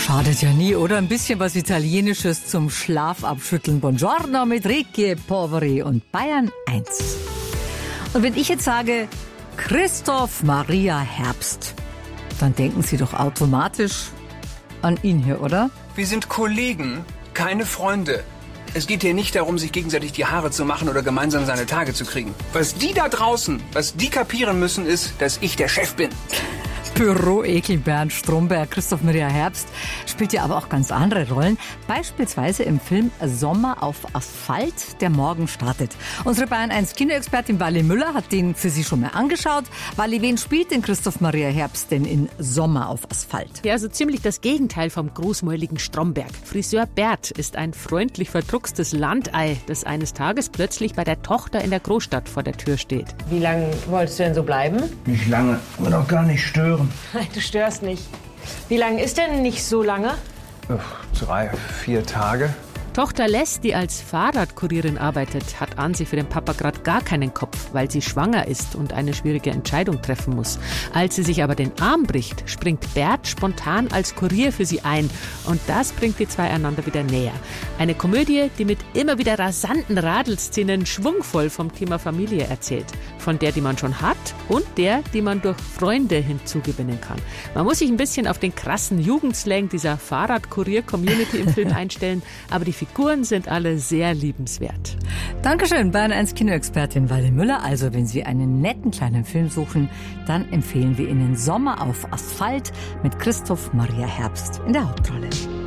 Schadet ja nie, oder? Ein bisschen was Italienisches zum Schlafabschütteln. Buongiorno mit Ricchi Poveri und Bayern 1. Und wenn ich jetzt sage Christoph Maria Herbst, dann denken Sie doch automatisch an ihn hier, oder? Wir sind Kollegen, keine Freunde. Es geht hier nicht darum, sich gegenseitig die Haare zu machen oder gemeinsam seine Tage zu kriegen. Was die da draußen, was die kapieren müssen, ist, dass ich der Chef bin. Büroekel Bernd Stromberg. Christoph Maria Herbst spielt ja aber auch ganz andere Rollen. Beispielsweise im Film Sommer auf Asphalt, der morgen startet. Unsere Bayern 1 Kinoexpertin Wally Müller hat den für Sie schon mal angeschaut. Wally, wen spielt denn Christoph Maria Herbst denn in Sommer auf Asphalt? Ja, so ziemlich das Gegenteil vom großmäuligen Stromberg. Friseur Bert ist ein freundlich verdruckstes Landei, das eines Tages plötzlich bei der Tochter in der Großstadt vor der Tür steht. Wie lange wolltest du denn so bleiben? Nicht lange, aber doch gar nicht stören. Nein, du störst nicht. Wie lange ist denn nicht so lange? 3, 4 Tage. Tochter Les, die als Fahrradkurierin arbeitet, hat an sich für den Papa gerade gar keinen Kopf, weil sie schwanger ist und eine schwierige Entscheidung treffen muss. Als sie sich aber den Arm bricht, springt Bert spontan als Kurier für sie ein. Und das bringt die zwei einander wieder näher. Eine Komödie, die mit immer wieder rasanten Radelszenen schwungvoll vom Thema Familie erzählt. Von der, die man schon hat und der, die man durch Freunde hinzugewinnen kann. Man muss sich ein bisschen auf den krassen Jugendslang dieser Fahrradkurier-Community im Film einstellen, aber die Figuren sind alle sehr liebenswert. Dankeschön, Bayern 1 Kinoexpertin Wally Müller. Also, wenn Sie einen netten kleinen Film suchen, dann empfehlen wir Ihnen Sommer auf Asphalt mit Christoph Maria Herbst in der Hauptrolle.